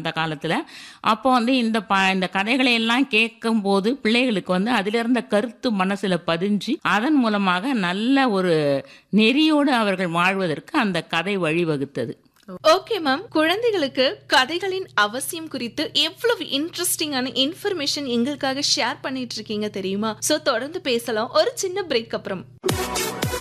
அந்த காலத்தில். அப்போ வந்து இந்த கதைகளை எல்லாம் கேட்கும்போது பிள்ளைகளுக்கு வந்து அதில் இருந்த கருத்து மனசில் பதிஞ்சு அதன் மூலமாக நல்ல ஒரு நெறியோடு அவர்கள் வாழ்வதற்கு அந்த கதை வழிவகுத்தது. ஓகே மேம், குழந்தைகளுக்கு கதைகளின் அவசியம் குறித்து எவ்வளவு இன்ட்ரெஸ்டிங்கான இன்ஃபர்மேஷன் எங்களுக்காக ஷேர் பண்ணிட்டு இருக்கீங்க தெரியுமா? சோ தொடர்ந்து பேசலாம் ஒரு சின்ன பிரேக் அப்புறம்.